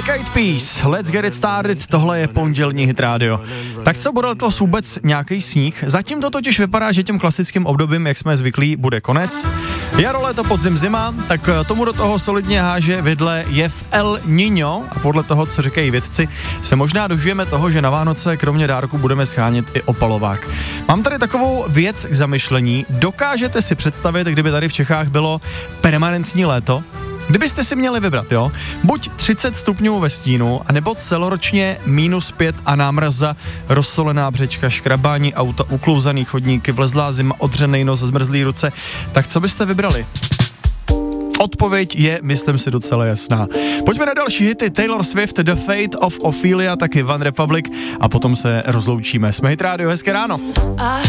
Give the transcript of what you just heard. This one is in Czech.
Eyed Peas, Let's Get It Started, tohle je pondělní Hit Radio. Tak co, bude letos vůbec nějaký sníh? Zatím to totiž vypadá, že těm klasickým obdobím, jak jsme zvyklí, bude konec. Jaro, léto, podzim, zima, tak tomu do toho solidně háže vidle jev El Niño a podle toho, co říkají vědci, se možná dožijeme toho, že na Vánoce kromě dárku budeme schánět i opalovák. Mám tady takovou věc k zamyšlení. Dokážete si představit, kdyby tady v Čechách bylo permanentní léto? Kdybyste si měli vybrat, jo? Buď 30 stupňů ve stínu, anebo celoročně -5 a námraza, rozsolená břečka, škrabání auta, uklouzaný chodníky, vlezlá zima, odřenej nos, zmrzlý ruce, tak co byste vybrali? Odpověď je, myslím si, docela jasná. Pojďme na další hity. Taylor Swift, The Fate of Ophelia, taky One Republic a potom se rozloučíme. Jsme Hit Radio, hezké ráno.